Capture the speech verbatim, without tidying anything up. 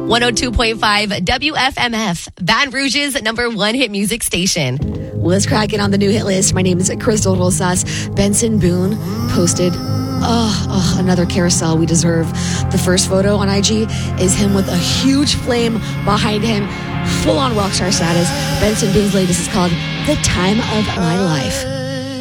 one oh two point five W F M F, Baton Rouge's number one hit music station. Let's crack it on the new hit list. My name is Crystal Rosas. Benson Boone posted Oh, oh, another carousel we deserve. The first photo on I G is him with a huge flame behind him, full on rockstar status. Benson Boone's latest is called The Time of My Life.